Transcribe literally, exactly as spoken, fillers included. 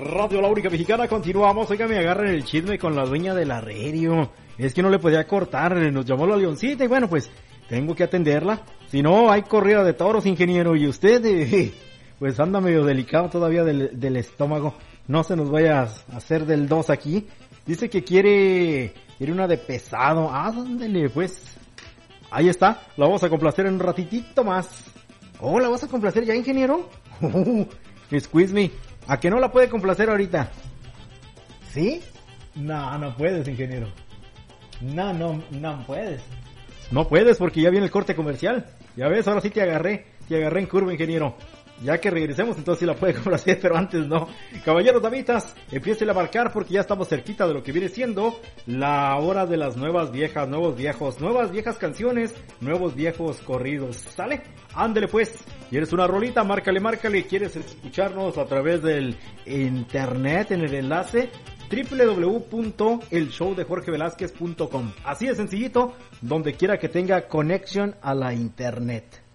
Radio La Única Mexicana, continuamos. Oiga, me agarran el chisme con la dueña de la radio. Es que no le podía cortar, nos llamó la leoncita y bueno, pues tengo que atenderla. Si no, hay corrida de toros, ingeniero. Y usted, eh, pues anda medio delicado todavía del, del estómago. No se nos vaya a hacer del dos aquí. Dice que quiere, quiere una de pesado. Ah, ándale, pues. Ahí está, la vamos a complacer en un ratitito más. Oh, ¿la vas a complacer ya, ingeniero? Oh, squeeze me. ¿A que no la puede complacer ahorita? ¿Sí? No, no puedes, ingeniero. No, no, no puedes. No puedes porque ya viene el corte comercial. Ya ves, ahora sí te agarré. Te agarré en curva, ingeniero. Ya que regresemos, entonces sí la puede complacer, pero antes no. Caballeros, damitas, empiecen a marcar porque ya estamos cerquita de lo que viene siendo la hora de las nuevas viejas, nuevos viejos, nuevas viejas canciones, nuevos viejos corridos. ¿Sale? Ándele pues. ¿Quieres una rolita? Márcale, márcale. ¿Quieres escucharnos a través del internet en el enlace? doble u doble u doble u punto el show de jorge velázquez punto com. Así de sencillito, donde quiera que tenga conexión a la internet.